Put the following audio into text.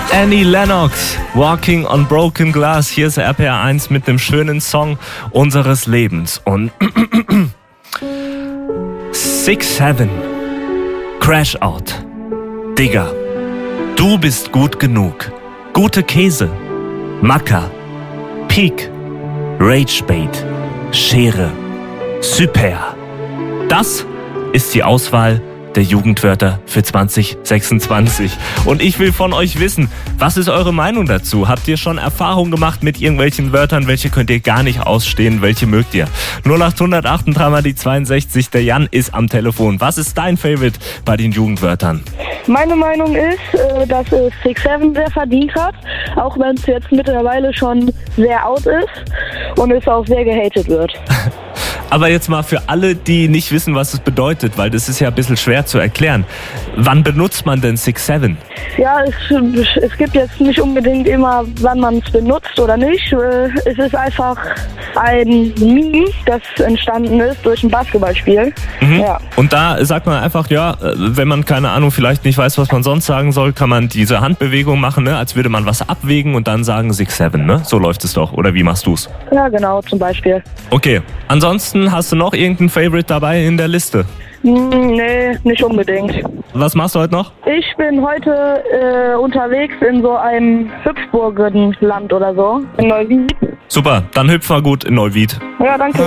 Annie Lennox, Walking on Broken Glass. Hier ist RPR 1 mit dem schönen Song unseres Lebens. Und 6-7, Crash Out. Digga, du bist gut genug. Gute Käse, Macker, Peak, Rage Bait, Schere, Super. Das ist die Auswahl der Jugendwörter für 2026. Und ich will von euch wissen, was ist eure Meinung dazu? Habt ihr schon Erfahrung gemacht mit irgendwelchen Wörtern? Welche könnt ihr gar nicht ausstehen? Welche mögt ihr? 0808 3 die 62. Der Jan ist am Telefon. Was ist dein Favorite bei den Jugendwörtern? Meine Meinung ist, dass es 6-7 sehr verdient hat, auch wenn es jetzt mittlerweile schon sehr out ist und es auch sehr gehatet wird. Aber jetzt mal für alle, die nicht wissen, was es bedeutet, weil das ist ja ein bisschen schwer zu erklären. Wann benutzt man denn 6-7? Ja, es gibt jetzt nicht unbedingt immer, wann man es benutzt oder nicht. Es ist einfach ein Meme, das entstanden ist durch ein Basketballspiel. Mhm. Ja. Und da sagt man einfach, ja, wenn man, keine Ahnung, vielleicht nicht weiß, was man sonst sagen soll, kann man diese Handbewegung machen, ne? Als würde man was abwägen und dann sagen 6-7, ne? So läuft es doch. Oder wie machst du's? Ja, genau, zum Beispiel. Okay. Ansonsten hast du noch irgendein Favorite dabei in der Liste? Nee, nicht unbedingt. Was machst du heute noch? Ich bin heute unterwegs in so einem Hüpfburgenland oder so, in Neuwied. Super, dann hüpf mal gut in Neuwied. Ja, danke.